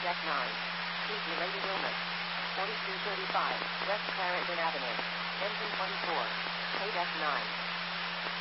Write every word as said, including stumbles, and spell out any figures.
Deck nine. Heat-related illness. forty-two thirty-five, West Clarendon Avenue. Engine twenty-four. Deck nine.